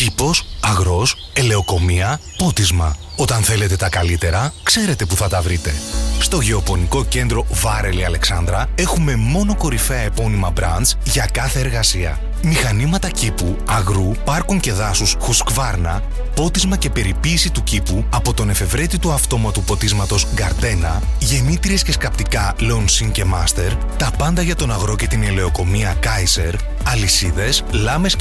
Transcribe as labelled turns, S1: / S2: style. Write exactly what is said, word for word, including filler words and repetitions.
S1: Κήπος, αγρός, ελαιοκομεία, πότισμα. Όταν θέλετε τα καλύτερα, ξέρετε που θα τα βρείτε. Στο Γεωπονικό Κέντρο Βάρελη Αλεξάνδρα έχουμε μόνο κορυφαία επώνυμα brands για κάθε εργασία. Μηχανήματα κήπου, αγρού, πάρκων και δάσους Husqvarna, πότισμα και περιποίηση του κήπου από τον εφευρέτητο αυτόματου ποτίσματος Gardena, γεννήτριες και σκαπτικά Lonsin και Master, τα πάντα για τον αγρό και την ελαιοκομεία Kaiser, αλυσίδες, λάμες